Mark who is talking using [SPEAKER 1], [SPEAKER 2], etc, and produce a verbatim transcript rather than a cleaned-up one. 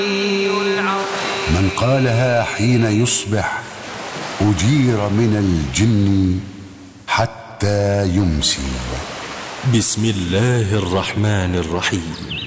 [SPEAKER 1] من قالها حين يصبح أجير من الجن حتى يمسي.
[SPEAKER 2] بسم الله الرحمن الرحيم.